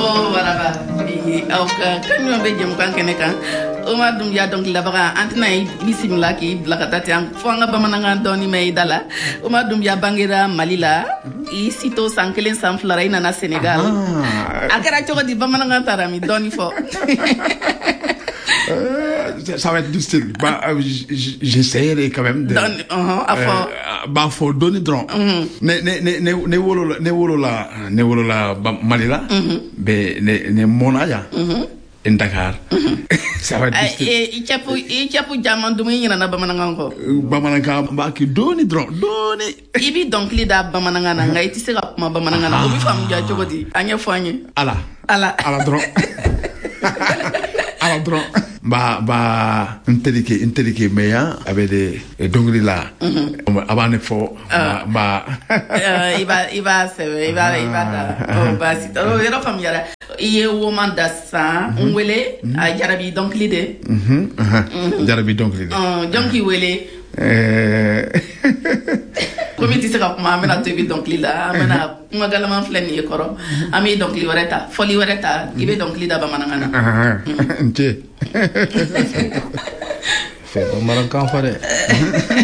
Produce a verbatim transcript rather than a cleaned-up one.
Oh voilà aw ka kanyo be jëm kan kene kan Omar Doumbia donc labaga antina bismillah ki blakatati an fanga bamananga doni may dala Omar Doumbia bangira Malila i sito sankelen sanflara ina na Sénégal akara chogo di bamananga tarami doni fo Euh, ça va être du style. Bah, euh, j'essaierai quand même de. Don, uh-huh, euh, bah, faut donner drone. Ne, ne, ne, ne, ne wolo, ne wolo la, ne wolo la Malila. Be, ne, ne monaya. En Dakar. Ça va être du style. Et, et, chapu, et, chapu, jaman, dumi, yina na bamanangango. Bamananga, bah, qui donne drone, donne. Ibi donc lida bamanangana, nga iti sera ma bamanangana. Obi fam ja jogodi, anya fanye. Ala. Ala. Ala drone. Ala drone. Ba ba intelike intelike meya avec des dongri là avant fo ba ba iba iba se iba iba o ba si to yero familiara iye woman dassa ngwele a jarabi donc lide mhm jarabi donc lide euh donc i wele euh comme tu sais comment amena to bi donc lida amena nga galama fleni koro ami donc li wareta foli wareta ibe donc lida ba manangana ah nte fait ba maran kan fa de